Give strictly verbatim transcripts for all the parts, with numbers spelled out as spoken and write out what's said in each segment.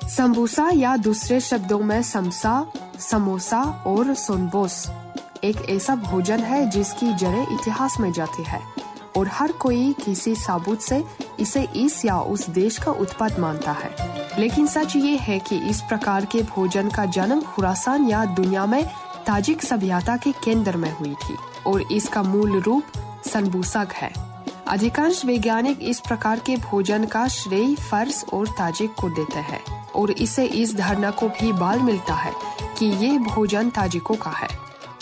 समबूसा या दूसरे शब्दों में समसा, समोसा और सोनबोस एक ऐसा भोजन है जिसकी जड़ें इतिहास में जाती है और हर कोई किसी साबुत से इसे इस या उस देश का उत्पाद मानता है। लेकिन सच ये है कि इस प्रकार के भोजन का जन्म खुरासान या दुनिया में ताजिक सभ्यता के केंद्र में हुई थी और इसका मूल रूप सनबूसक है। अधिकांश वैज्ञानिक इस प्रकार के भोजन का श्रेय फर्स और ताजिक को देते हैं और इसे इस धारणा को भी बाल मिलता है कि ये भोजन ताजिकों का है।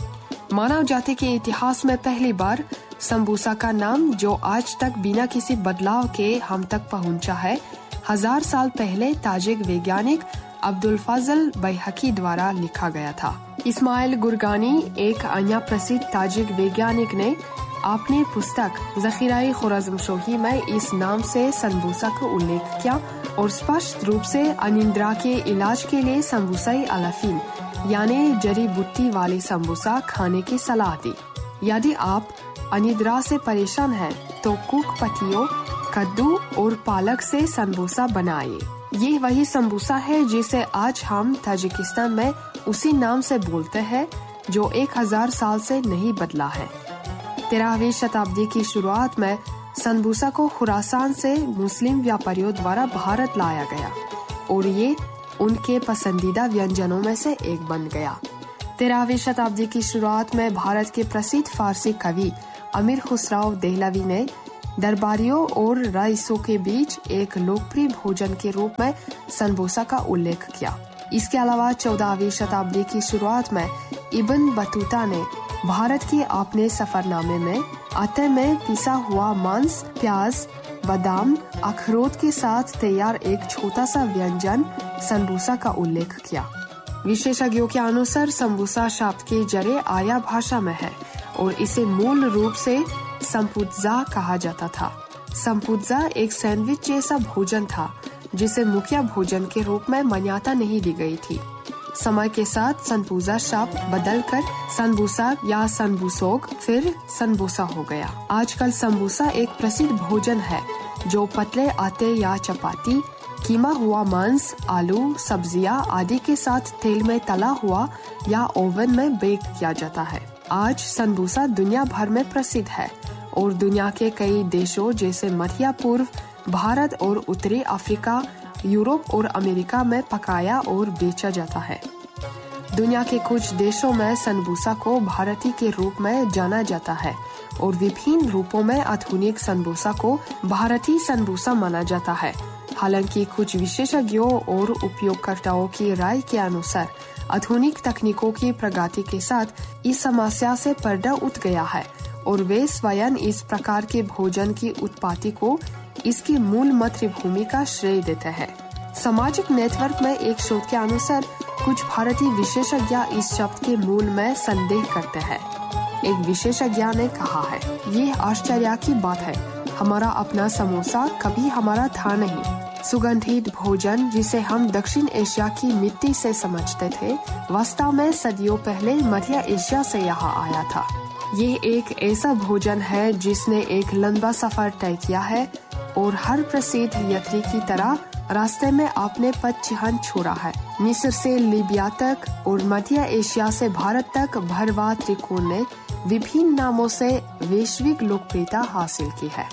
मानव जाति के इतिहास में पहली बार समबूसा का नाम, जो आज तक बिना किसी बदलाव के हम तक पहुंचा है, हजार साल पहले ताजिक वैज्ञानिक अब्दुल फजल बैहकी द्वारा लिखा गया था। इस्माइल गुरगानी, एक अन्य प्रसिद्ध ताजिक वैज्ञानिक, ने अपनी पुस्तक ज़ख़ीराए खुराज़मशोही में इस नाम से सनबूसा का उल्लेख किया और स्पष्ट रूप से अनिद्रा के इलाज के लिए समबूसाई अलाफीन यानी जड़ी बूटी वाली समबूसा खाने की सलाह दी। यदि आप अनिद्रा से परेशान हैं तो कुक पत्तियों, कद्दू और पालक से समबूसा बनाइए। ये वही समबूसा है जिसे आज हम ताजिकिस्तान में उसी नाम से बोलते हैं, जो एक हजार साल से नहीं बदला है। तेरहवीं शताब्दी की शुरुआत में सनबूसा को खुरासान से मुस्लिम व्यापारियों द्वारा भारत लाया गया और ये उनके पसंदीदा व्यंजनों में से एक बन गया। तेरहवीं शताब्दी की शुरुआत में भारत के प्रसिद्ध फारसी कवि अमीर खुसराव देहलवी ने दरबारियों और रईसों के बीच एक लोकप्रिय भोजन के रूप में सनबूसा का उल्लेख किया। इसके अलावा चौदहवीं शताब्दी की शुरुआत में इब्न बतूता ने भारत के अपने सफरनामे में आटे में पिसा हुआ मांस, प्याज, बादाम, अखरोट के साथ तैयार एक छोटा सा व्यंजन सनबूसा का उल्लेख किया। विशेषज्ञों के अनुसार समबूसा शब्द की जड़ें आर्या भाषा में है और इसे मूल रूप से संपुत्जा कहा जाता था। संपुत्जा एक सैंडविच जैसा भोजन था जिसे मुख्य भोजन के रूप में मान्यता नहीं दी गई थी। समय के साथ सनपुजा शब्द बदलकर सनबूसा या सनबूसोग फिर सनबूसा हो गया। आजकल समबूसा एक प्रसिद्ध भोजन है जो पतले आटे या चपाती, कीमा हुआ मांस, आलू, सब्जियां आदि के साथ तेल में तला हुआ या ओवन में बेक किया जाता है। आज सनबूसा दुनिया भर में प्रसिद्ध है और दुनिया के कई देशों जैसे मध्य पूर्व, भारत और उत्तरी अफ्रीका, यूरोप और अमेरिका में पकाया और बेचा जाता है। दुनिया के कुछ देशों में सनबूसा को भारतीय के रूप में जाना जाता है और विभिन्न रूपों में आधुनिक सनबूसा को भारतीय सनबूसा माना जाता है। हालांकि कुछ विशेषज्ञों और उपयोगकर्ताओं की राय के अनुसार आधुनिक तकनीकों की प्रगति के साथ इस समस्या से पर्दा उठ गया है और वे स्वयं इस प्रकार के भोजन की उत्पत्ति को इसकी मूल मातृभूमि का श्रेय देते हैं। सामाजिक नेटवर्क में एक शोध के अनुसार कुछ भारतीय विशेषज्ञ इस शब्द के मूल में संदेह करते हैं। एक विशेषज्ञ ने कहा है, ये आश्चर्य की बात है, हमारा अपना समोसा कभी हमारा था नहीं। सुगंधित भोजन जिसे हम दक्षिण एशिया की मिट्टी से समझते थे, वास्तव में सदियों पहले मध्य एशिया से यहाँ आया था। ये एक ऐसा भोजन है जिसने एक लंबा सफर तय किया है और हर प्रसिद्ध यात्री की तरह रास्ते में अपने पद चिन्ह छोड़ा है। मिस्र से लीबिया तक और मध्य एशिया से भारत तक भरवा त्रिकोण ने विभिन्न नामों से वैश्विक लोकप्रियता हासिल की है।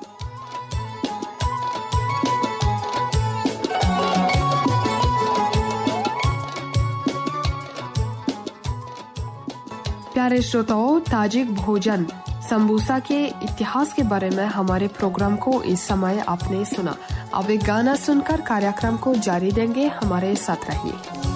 प्यारे श्रोताओं, ताजिक भोजन समबूसा के इतिहास के बारे में हमारे प्रोग्राम को इस समय आपने सुना। अब एक गाना सुनकर कार्यक्रम को जारी देंगे, हमारे साथ रहिए।